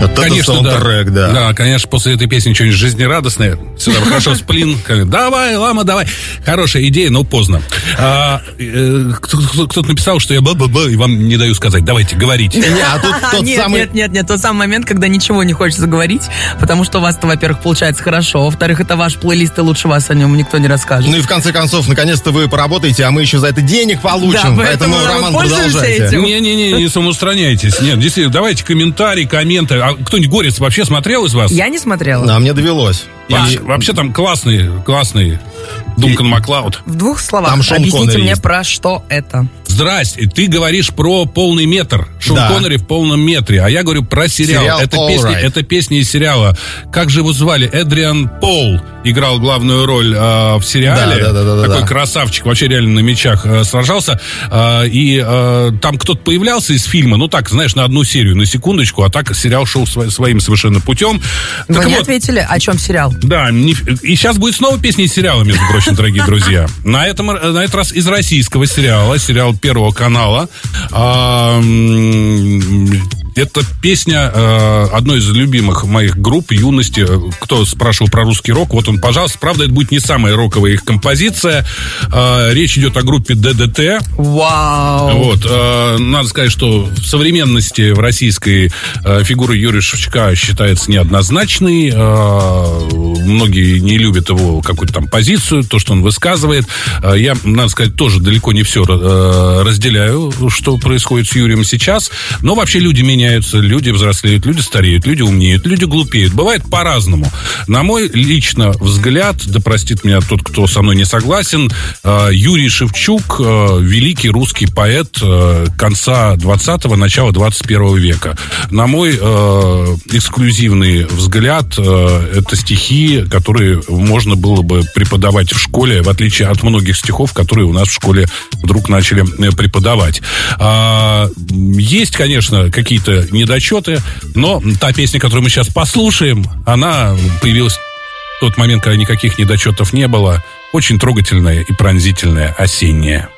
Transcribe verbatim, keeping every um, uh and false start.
Вот конечно, это саундтрек, да. да. Да, конечно, после этой песни что-нибудь жизнерадостное. Сюда хорошо сплин. Давай, лама, давай. Хорошая идея, но поздно. А, э, кто-то написал, что я ба-ба-ба, и вам не даю сказать. Давайте, говорите. Не, а тут тот нет, самый... нет, нет, нет, тот самый момент, когда ничего не хочется говорить, потому что у вас-то, во-первых, получается хорошо, во-вторых, это ваш плейлист, и лучше вас о нем никто не расскажет. Ну и в конце концов, наконец-то вы поработаете, а мы еще за это денег получим. Да, поэтому, Роман, продолжайте. Не-не-не, не самоустраняйтесь. Нет, действительно, давайте комментарии, комменты. А кто-нибудь «Горец» вообще смотрел из вас? Я не смотрела. А мне довелось. Вообще, И... вообще там классный, классный Дункан Маклауд. В двух словах Там Шон объясните Коннери мне, есть. про что это. Здрасте, ты говоришь про полный метр. Шон Да. Коннери в полном метре. А я говорю про сериал. Сериал это, All песня, Right. это песня из сериала. Как же его звали? Эдриан Пол играл главную роль э, в сериале. Да, да, да, да, Такой да. красавчик. Вообще реально на мечах э, сражался. Э, и э, там кто-то появлялся из фильма. Ну так, знаешь, на одну серию, на секундочку. А так сериал шел сво- своим совершенно путем. Вы Так не вот, ответили, о чем сериал? да, не- и сейчас будет снова песня из сериала, между прочим, дорогие друзья. На, этом, на этот раз из российского сериала, сериал Первого канала. А, м, это песня э, одной из любимых моих групп юности. Кто спрашивал про русский рок, вот он, пожалуйста. Правда, это будет не самая роковая их композиция. Э, речь идет о группе ДДТ. Вау! Вот, э, надо сказать, что в современности в российской э, фигура Юрия Шевчука считается неоднозначной. Э, многие не любят его какую-то там позицию, то, что он высказывает. Э, я, надо сказать, тоже далеко не все э, разделяю, что происходит с Юрием сейчас. Но вообще люди меняются, люди взрослеют, люди стареют, люди умнеют, люди глупеют. Бывает по-разному. На мой лично взгляд, да простит меня тот, кто со мной не согласен, э, Юрий Шевчук э, великий русский поэт э, конца двадцатого, начала двадцать первого века. На мой э, эксклюзивный взгляд, э, это стихи, которые можно было бы преподавать в школе, в отличие от многих стихов, которые у нас в школе вдруг начали э, преподавать. А, есть, конечно, какие-то недочеты, но та песня, которую мы сейчас послушаем, она появилась в тот момент, когда никаких недочетов не было. Очень трогательная и пронзительная, осенняя.